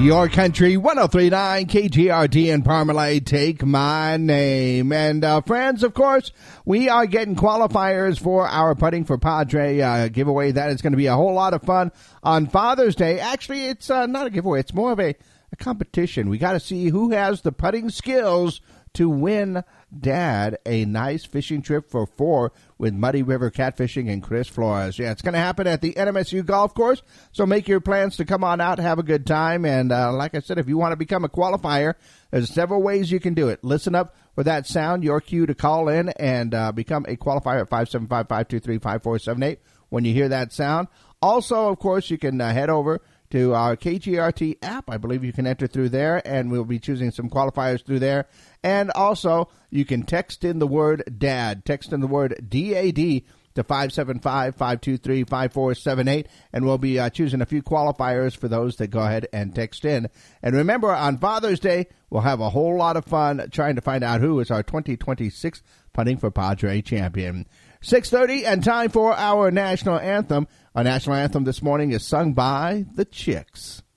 Your country, 103.9 KGRD in Parmalee, Take My Name. And friends, of course, we are getting qualifiers for our Putting for Padre giveaway. That is going to be a whole lot of fun on Father's Day. Actually, it's not a giveaway. It's more of a competition. We got to see who has the putting skills to win Dad a nice fishing trip for 4 with Muddy River Catfishing and Chris Flores. Yeah, it's going to happen at the NMSU Golf Course, so make your plans to come on out, have a good time, and like I said, if you want to become a qualifier, there's several ways you can do it. Listen up for that sound, your cue to call in and become a qualifier at 575-523-5478 when you hear that sound. Also, of course, you can head over to our KGRT app. I believe you can enter through there, and we'll be choosing some qualifiers through there. And also, you can text in the word DAD. Text in the word DAD to 575-523-5478, and we'll be choosing a few qualifiers for those that go ahead and text in. And remember, on Father's Day, we'll have a whole lot of fun trying to find out who is our 2026 Putting for Padre champion. 6:30 and time for our national anthem. Our national anthem this morning is sung by the Chicks.